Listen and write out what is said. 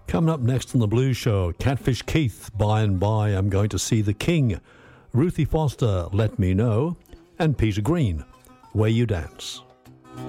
Coming up next on The Blues Show, Catfish Keith, By and By I'm Going to See the King, Ruthie Foster, Let Me Know, and Peter Green, Where You Dance.